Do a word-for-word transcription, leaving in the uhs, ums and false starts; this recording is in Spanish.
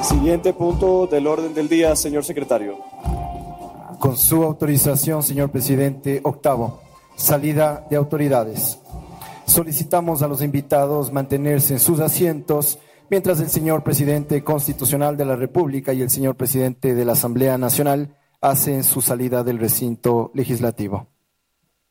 Siguiente punto del orden del día, señor secretario. Con su autorización, señor presidente, octavo, salida de autoridades. Solicitamos a los invitados mantenerse en sus asientos mientras el señor presidente constitucional de la República y el señor presidente de la Asamblea Nacional hacen su salida del recinto legislativo.